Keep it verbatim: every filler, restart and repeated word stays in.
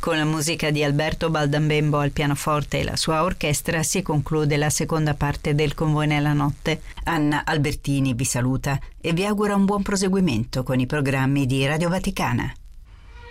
Con la musica di Alberto Baldambembo al pianoforte e la sua orchestra si conclude la seconda parte del Con voi nella notte. Anna Albertini vi saluta e vi augura un buon proseguimento con i programmi di Radio Vaticana.